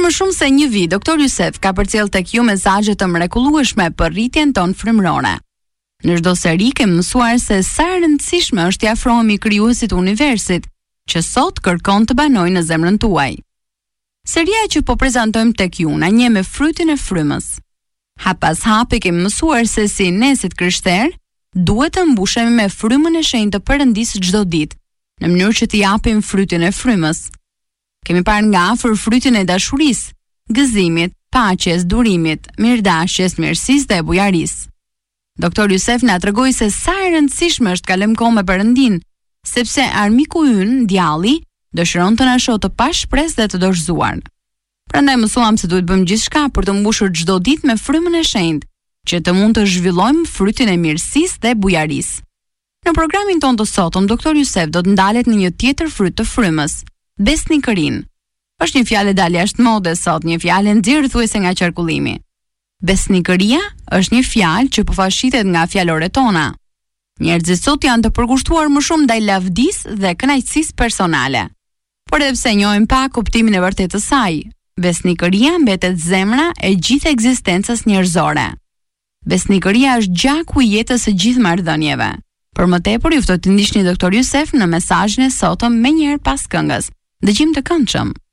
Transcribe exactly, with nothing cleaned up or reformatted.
më shumë se një vit, doktor Yusef ka përcjell tek ju mesazhe të mrekullueshme për rritjen tonë frymërore. Në çdo seri kemi mësuar se sa e rëndësishme është t'i afrohemi krijuesit të universit, që sot kërkon të banojë në zemrën tuaj. Seria që po prezantojmë tek ju na njeh me frytin e frymës. Hap pas hapi kemi mësuar se si ne si krishterë duhet të mbushemi me frymën e shenjtë të Perëndisë çdo ditë, në mënyrë që t'i japim frytin e frymës. Kemi parë nga afër frytin e dashurisë, gëzimit, paqes, durimit, mirëdashjes, mirësisë dhe bujarisë. Doktor Yusef na tregoi se sa e rëndësishme është kalojmë kohë me Perëndin, sepse armiku ynë, djalli, dëshiron të na shohë të pashpresë dhe të dorëzuar. Prandaj mësuam se duhet bëjmë gjithçka për të mbushur çdo ditë me frymën e shenjtë, që të mund të zhvillojmë frytin e mirësisë dhe bujarisë. Në programin tonë të sotëm, doktor Yusef do të ndalet në një tjetër fryt të frymës, besnikërinë. Është një fjalë dalë jashtë modes sot, një fjalë nxjerrë thuajse nga qarkullimi. Besnikëria është një fjalë që përfashitet nga fjaloret tona. Njerëzit sot janë të përkushtuar më shumë ndaj lavdisë dhe kënaqësisë personale. Por edhe pse njohim pak kuptimin e vërtetë të saj, besnikëria mbetet zemra e gjithë ekzistencës njerëzore. Besnikëria është gjaku i jetës së gjithë marrëdhënieve. Për më tepër ju ftoj të ndiqni doktor Yusef në mesazhin e sotëm menjëherë pas këngës. Dëgjim të këndshëm.